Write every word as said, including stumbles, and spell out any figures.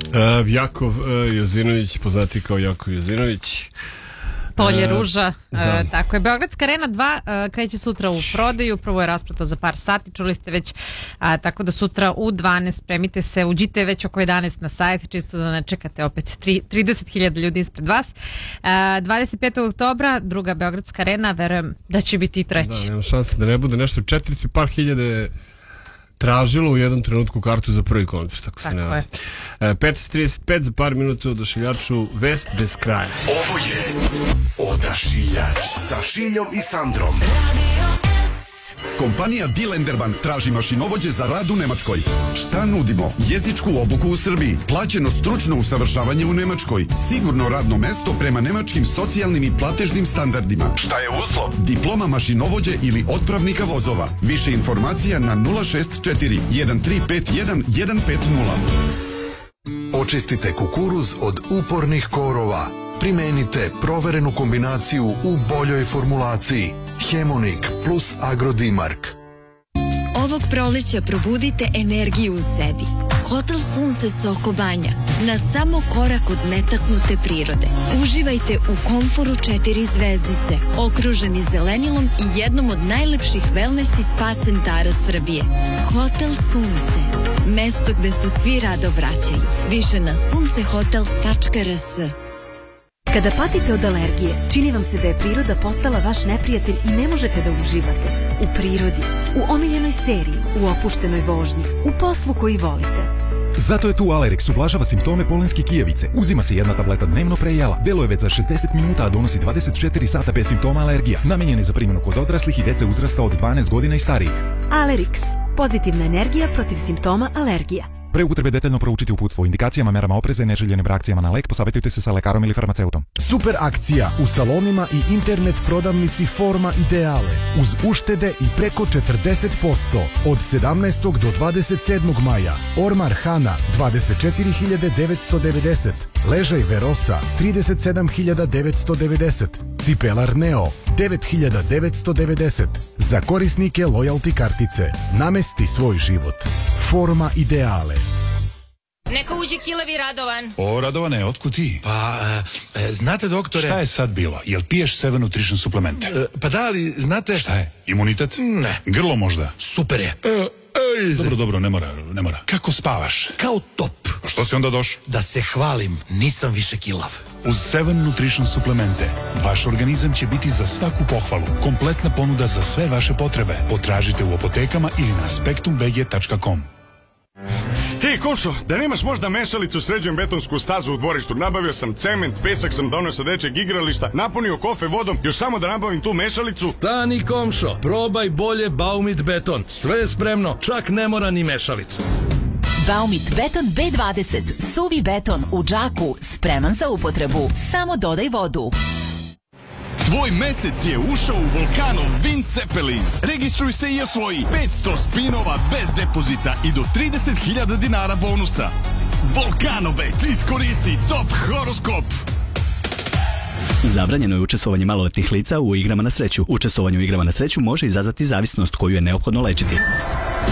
Uh, Jakov uh, Jozinović, poznati kao Jakov Jozinović. Polje ruža, e, tako je. Beogradska arena dva e, kreće sutra u prodaju, prvo je rasprodato za par sati, čuli ste već, a, tako da sutra u dvanaest spremite se, uđite već oko jedanaest na sajt, čisto da ne čekate opet trideset hiljada ljudi ispred vas. E, dvadeset petog oktobra druga Beogradska arena, verujem da će biti i treći. Da, nema šanse da ne bude nešto, četirici par hiljade tražilo u jednom trenutku kartu za prvi koncert, tako se nema. petnaest trideset pet za par minuta odašiljaču Vest bez kraja. Ovo je Odašiljač sa Šiljom i Sandrom. Kompanija Dilenderban traži mašinovođe za rad u Nemačkoj. Šta nudimo? Jezičku obuku u Srbiji, plaćeno stručno usavršavanje u Nemačkoj, sigurno radno mesto prema nemačkim socijalnim i platežnim standardima. Šta je uslov? Diploma mašinovođe ili otpravnika vozova. Više informacija na nula šest četiri jedan tri pet jedan jedan pet nula. Očistite kukuruz od upornih korova. Primenite proverenu kombinaciju u boljoj formulaciji. Hemonik plus Agrodimark. Ovog proleća probudite energiju u sebi. Hotel Sunce Soko Banja. Na samo korak od netaknute prirode. Uživajte u komforu četiri zvezdice, okruženi zelenilom i jednom od najlepših wellness i spa centara Srbije. Hotel Sunce. Mesto gde se svi rado vraćaju. Više na suncehotel tačka r s. Kada patite od alergije, čini vam se da je priroda postala vaš neprijatelj i ne možete da uživate. U prirodi, u omiljenoj seriji, u opuštenoj vožnji, u poslu koji volite. Zato je tu Alerix, ublažava simptome polenske kijevice. Uzima se jedna tableta dnevno pre jela. Deluje već za šezdeset minuta, a donosi dvadeset četiri sata bez simptoma alergija. Namenjen je za primjenu kod odraslih i dece uzrasta od dvanaest godina i starijih. Alerix, pozitivna energija protiv simptoma alergija. Pre upotrebe detaljno proučiti uputstvo o indikacijama, merama opreza i neželjenim reakcijama na lek, posavjetujte se sa lekarom ili farmaceutom. Super akcija u salonima i internet prodavnici Forma Ideale uz uštede i preko četrdeset posto od sedamnaestog do dvadeset sedmog maja. Ormar Hana dvadeset četiri hiljade devetsto devedeset, ležaj Verosa trideset sedam hiljada devetsto devedeset, cipelar Neo devet hiljada devetsto devedeset. Za korisnike lojalty kartice namesti svoj život. Forma Ideale. Neka uđe kilavi Radovan. O, Radovane, otkud ti? Pa, e, znate doktore... Šta je sad bilo? Jel piješ Seven Nutrition suplemente? E, pa da, ali znate... Šta je? Imunitet? Ne. Grlo možda? Super je. E, ej. Dobro, dobro, ne mora, ne mora. Kako spavaš? Kao top. A što si onda došao? Da se hvalim, nisam više kilav. Uz Seven Nutrition suplemente, vaš organizam će biti za svaku pohvalu. Kompletna ponuda za sve vaše potrebe. Potražite u apotekama ili na spektum b g tačka com. Hej, Košo, da nemaš možda mešalicu, sređujem betonsku stazu u dvorištu. Nabavio sam cement, pesak sam donio sa dečeg igrališta, napunio kofe vodom, još samo da nabavim tu mešalicu. Stani, komšo, probaj bolje Baumit beton. Sve je spremno, čak ne mora ni mešalicu. Baumit beton B dvadeset, suvi beton u džaku, spreman za upotrebu. Samo dodaj vodu. Tvoj mesec je ušao u Volkanov Wind Zeppelin. Registruj se i osvoji petsto spinova bez depozita i do trideset hiljada dinara bonusa. Volkanobet, iskoristi top horoskop. Zabranjeno je učestvovanje maloletnih lica u igrama na sreću. Učestvovanje u igrama na sreću može izazvati zavisnost koju je neophodno lečiti.